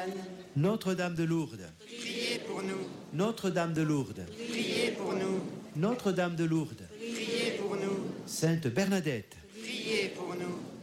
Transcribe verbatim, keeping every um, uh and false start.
Notre-Dame de Lourdes, priez pour nous. Notre-Dame de Lourdes, Priez pour nous. Notre-Dame de Lourdes, Priez pour nous. Sainte Bernadette, Priez pour nous.